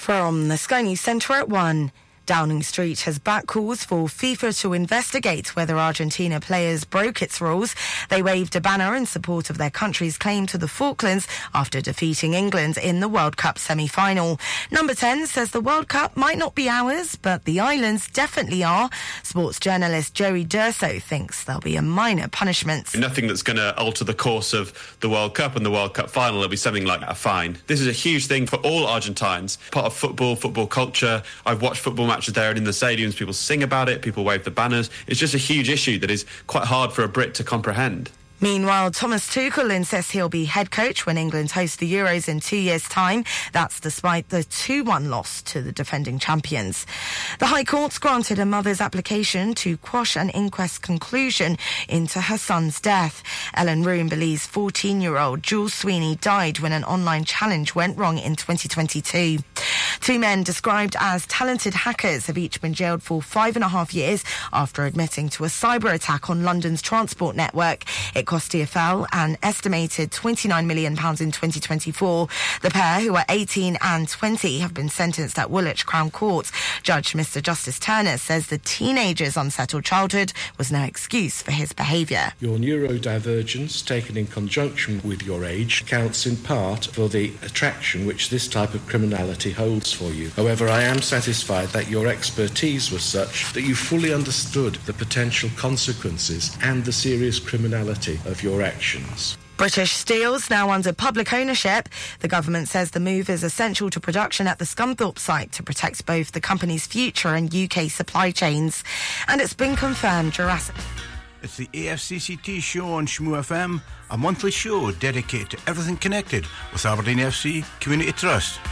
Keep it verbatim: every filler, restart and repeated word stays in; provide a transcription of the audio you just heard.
From the Sky News Centre at one. Downing Street has backed calls for FIFA to investigate whether Argentina players broke its rules. They waved a banner in support of their country's claim to the Falklands after defeating England in the World Cup semi-final. Number ten says the World Cup might not be ours, but the islands definitely are. Sports journalist Joey Durso thinks there'll be a minor punishment. Nothing that's going to alter the course of the World Cup and the World Cup final. There'll be something like a fine. This is a huge thing for all Argentines. Part of football, football culture. I've watched football matches there and in the stadiums, people sing about it, people wave the banners. It's just a huge issue that is quite hard for a Brit to comprehend. Meanwhile, Thomas Tuchel insists he'll be head coach when England host the Euros in two years' time. That's despite the two one loss to the defending champions. The High Court's granted a mother's application to quash an inquest conclusion into her son's death. Ellen Room believes fourteen-year-old Jules Sweeney died when an online challenge went wrong in twenty twenty-two. Two men described as talented hackers have each been jailed for five and a half years after admitting to a cyber attack on London's transport network. It cost T F L an estimated twenty-nine million pounds in twenty twenty-four. The pair, who are eighteen and twenty, have been sentenced at Woolwich Crown Court. Judge Mister Justice Turner says the teenager's unsettled childhood was no excuse for his behaviour. Your neurodivergence, taken in conjunction with your age, counts in part for the attraction which this type of criminality holds for you. However, I am satisfied that your expertise was such that you fully understood the potential consequences and the serious criminality of your actions. British Steel's now under public ownership. The government says the move is essential to production at the Scunthorpe site to protect both the company's future and U K supply chains. And it's been confirmed Jurassic... It's the A F C C T show on Shmoo F M, a monthly show dedicated to everything connected with Aberdeen F C Community Trust.